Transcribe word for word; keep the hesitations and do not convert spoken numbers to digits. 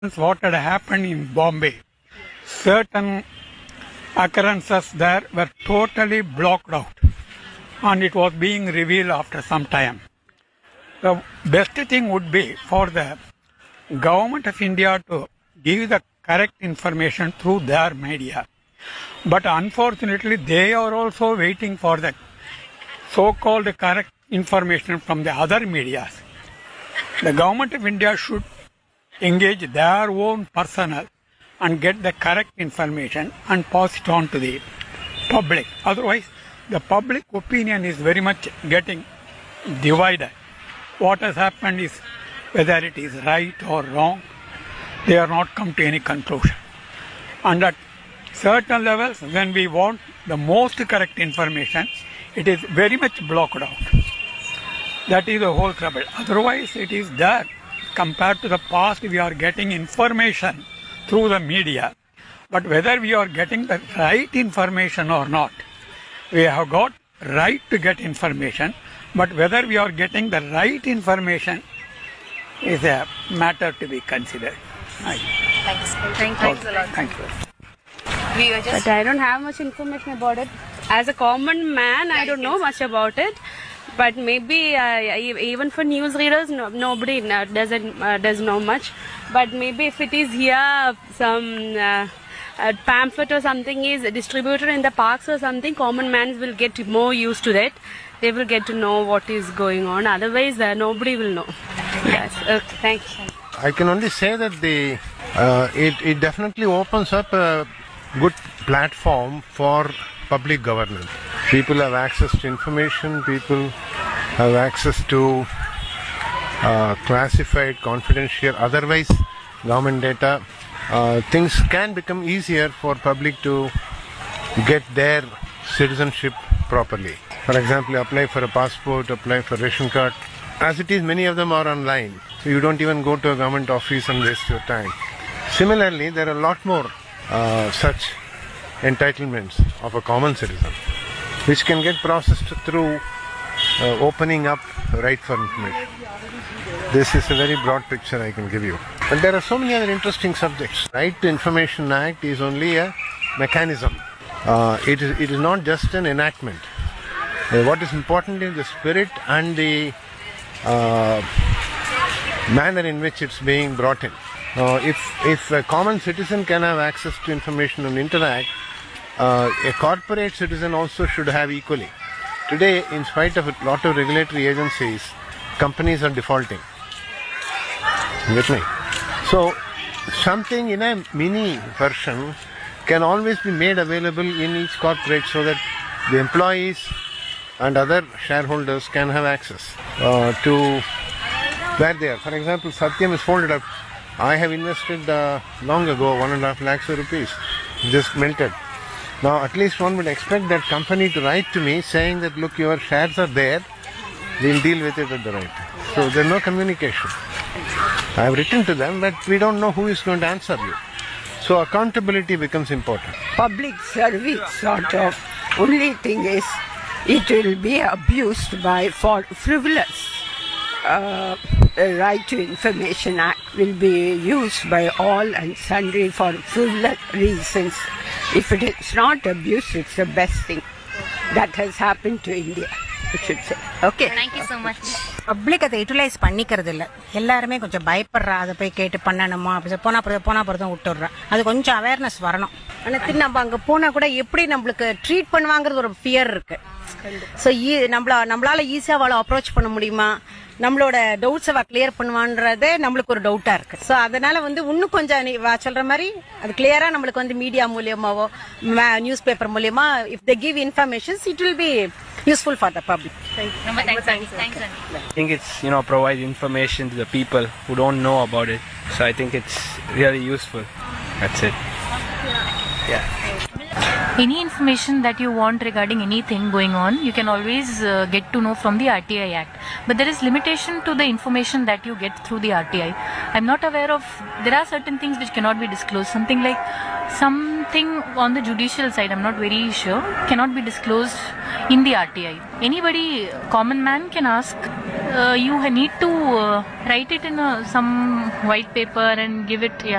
what had happened in Bombay. Certain occurrences there were totally blocked out, and it was being revealed after some time. The best thing would be for the government of India to give the correct information through their media. But unfortunately, they are also waiting for the so-called correct information from the other media. The government of India should engage their own personnel and get the correct information and pass it on to the public. Otherwise, the public opinion is very much getting divided. What has happened is, whether it is right or wrong, they are not come to any conclusion. And at certain levels, when we want the most correct information, it is very much blocked out. That is the whole trouble. Otherwise, it is there. Compared to the past, we are getting information through the media. But whether we are getting the right information or not, we have got right to get information. But whether we are getting the right information is a matter to be considered. Thanks. Thank you. Thanks a lot. Thank you. We were just But I don't have much information about it. As a common man, I don't know much about it. But maybe uh, even for news readers, no, nobody uh, doesn't uh, does know much. But maybe if it is here, some uh, a pamphlet or something is distributed in the parks or something, common man will get more used to that. They will get to know what is going on. Otherwise, uh, nobody will know. Yes. Okay. Thank you. I can only say that the uh, it it definitely opens up a good platform for public governance. People have access to information. People have access to uh, classified, confidential, otherwise government data. Uh, things can become easier for public to get their citizenship properly. For example, apply for a passport, apply for ration card. As it is, many of them are online. So you don't even go to a government office and waste your time. Similarly, there are a lot more uh, such entitlements of a common citizen, which can get processed through uh, opening up right for information. This is a very broad picture I can give you. But there are so many other interesting subjects. Right to Information Act is only a mechanism. Uh, it is it is not just an enactment. Uh, what is important is the spirit and the uh, manner in which it's being brought in. Uh, if if a common citizen can have access to information and interact, uh, a corporate citizen also should have equally. Today, in spite of a lot of regulatory agencies, companies are defaulting. You get me? So, something in a mini version can always be made available in each corporate so that the employees and other shareholders can have access uh, to where they are. For example, Satyam is folded up. I have invested uh, long ago one and a half lakhs of rupees, just melted. Now, at least one would expect that company to write to me saying that, look, your shares are there, we'll deal with it at the right time. So there's no communication. I have written to them, but we don't know who is going to answer you. So accountability becomes important. Public service sort of only thing is it will be abused by for frivolous. Uh, the Right to Information Act will be used by all and sundry for frivolous reasons. If it is not abused, it's the best thing that has happened to India, I should say. Okay. Thank you so much. Public அதை utilise பண்ணிக்கிறது இல்லை. எல்லாருமே கொஞ்சம் பயப்படுறா, அதை போய் கேட்டு பண்ணணுமா, அப்படி போனா போனா போறதும் விட்டுடுறா. அது கொஞ்சம் அவேர்னஸ் வரணும். ஆனால் நம்ம அங்கே போனால் கூட எப்படி நம்மளுக்கு ட்ரீட் பண்ணுவாங்கிறது ஒரு ஃபியர் இருக்கு. ஸோ நம்மள நம்மளால ஈஸியாக அவளை அப்ரோச் பண்ண முடியுமா, நம்மளோட டவுட்ஸ் அவ கிளியர் பண்ணுவான்றதே நம்மளுக்கு ஒரு டவுட்டா இருக்கு. ஸோ அதனால வந்து இன்னும் கொஞ்சம் சொல்ற மாதிரி அது கிளியரா நம்மளுக்கு வந்து மீடியா மூலியமாவோ நியூஸ் பேப்பர் மூலியமா if they give informations it will be useful for the public. Thank you. Number thanks, thanks, thanks. I think it's, you know, provide information to the people who don't know about it. So I think it's really useful. That's it. Yeah. Any information that you want regarding anything going on, you can always uh, get to know from the R T I Act. But there is limitation to the information that you get through the R T I. I'm not aware of, there are certain things which cannot be disclosed. Something like, something on the judicial side, I'm not very sure, cannot be disclosed in the R T I. Anybody, common man can ask. Uh, you need to uh, write it in a, some white paper and give it. Yeah.